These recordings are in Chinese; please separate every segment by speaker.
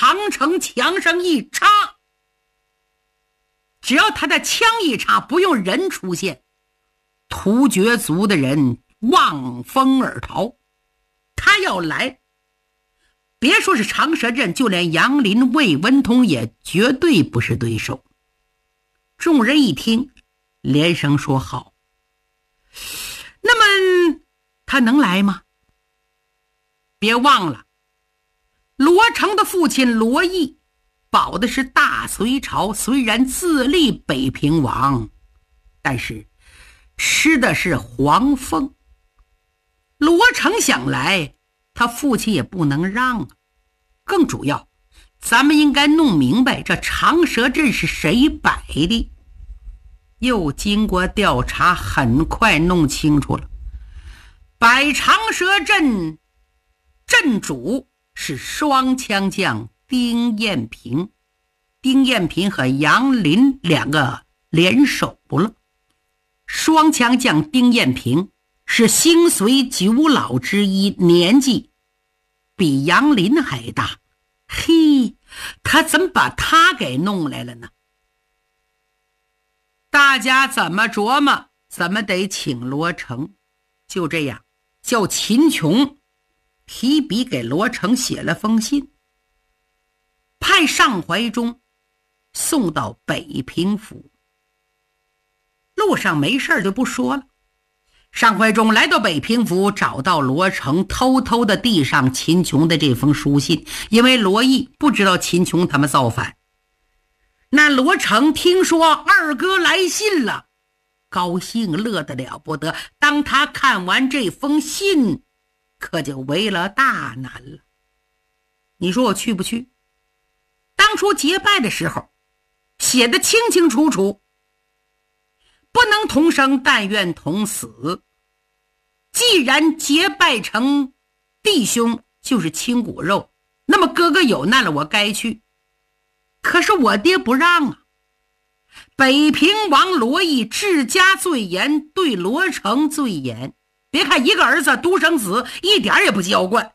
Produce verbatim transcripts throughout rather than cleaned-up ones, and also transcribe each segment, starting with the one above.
Speaker 1: 长城墙上一插，只要他的枪一插，不用人出现，突厥族的人望风而逃。他要来，别说是长蛇阵，就连杨林、魏文通也绝对不是对手。众人一听，连声说好。那么他能来吗？别忘了，罗成的父亲罗毅保的是大隋朝，虽然自立北平王，但是吃的是黄凤。罗成想来，他父亲也不能让啊。更主要，咱们应该弄明白这长蛇阵是谁摆的。又经过调查，很快弄清楚了，摆长蛇阵阵主是双枪将丁彦平。丁彦平和杨林两个联手了。双枪将丁彦平是星隋九老之一，年纪比杨林还大。嘿，他怎么把他给弄来了呢？大家怎么琢磨，怎么得请罗成。就这样，叫秦琼提笔给罗成写了封信，派上怀中送到北平府。路上没事就不说了。上怀中来到北平府，找到罗成，偷偷的递上秦琼的这封书信，因为罗毅不知道秦琼他们造反。那罗成听说二哥来信了，高兴乐得了不得。当他看完这封信，可就为了大难了。你说我去不去？当初结拜的时候写得清清楚楚，不能同生，但愿同死。既然结拜成弟兄，就是亲骨肉，那么哥哥有难了，我该去。可是我爹不让啊。北平王罗毅治家最严，对罗成最严。别看一个儿子独生子，一点也不娇惯。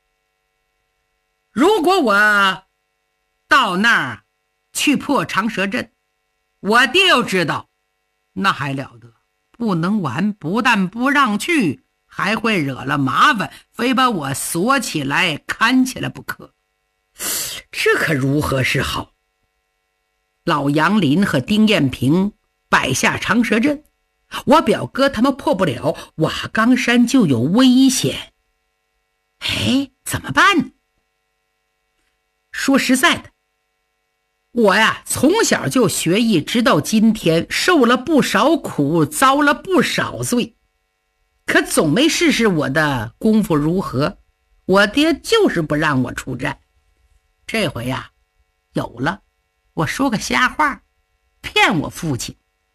Speaker 1: 如果我到那儿去破长蛇阵，我爹又知道，那还了得，不能玩，不但不让去，还会惹了麻烦，非把我锁起来看起来不可。这可如何是好？老杨林和丁彦平摆下长蛇阵，我表哥他们破不了，瓦岗山就有危险。哎，怎么办呢？说实在的，我呀从小就学艺，直到今天受了不少苦，遭了不少罪，可总没试试我的功夫如何。我爹就是不让我出战。这回呀有了，我说个瞎话骗我父亲。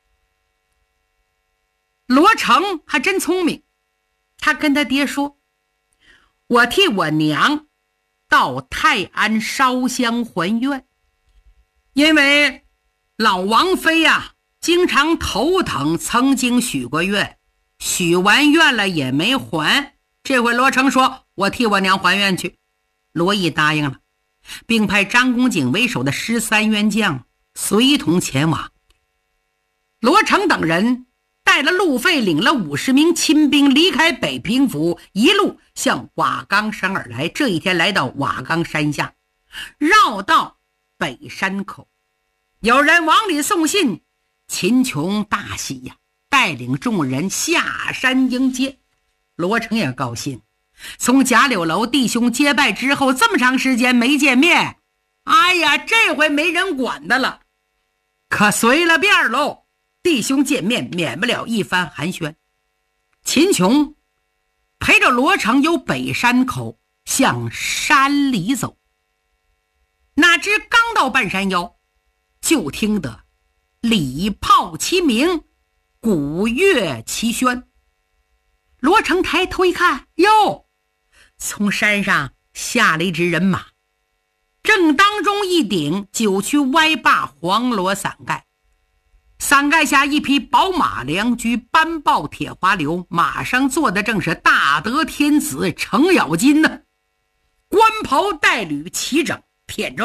Speaker 1: 罗成还真聪明，他跟他爹说，我替我娘到泰安烧香还愿，因为老王妃呀经常头疼，曾经许过愿，许完愿了也没还。这回罗成说，我替我娘还愿去。罗毅答应了，并派张公瑾为首的十三员将随同前往。罗成等人带了路费，领了五十名亲兵，离开北平府，一路向瓦岗山而来。这一天来到瓦岗山下，绕到北山口，有人往里送信，秦琼大喜呀，带领众人下山迎接。罗成也高兴，从贾柳楼弟兄结拜之后，这么长时间没见面，哎呀，这回没人管的了，可随了便喽。弟兄见面，免不了一番寒暄。秦琼陪着罗成由北山口向山里走，哪知刚到半山腰，就听得礼炮齐鸣，鼓乐齐喧。罗成抬头一看，哟，从山上下了一支人马，正当中一顶九曲歪把黄罗伞盖，伞盖下一匹宝马良驹，斑豹铁花流，马上坐的正是大德天子程咬金呢。官袍带履齐整，谝着